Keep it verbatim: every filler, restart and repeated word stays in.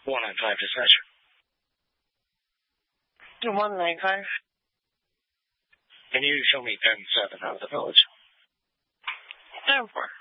one nine five dispatch. one nine five. Can you show me ten seven out of the village? ten four.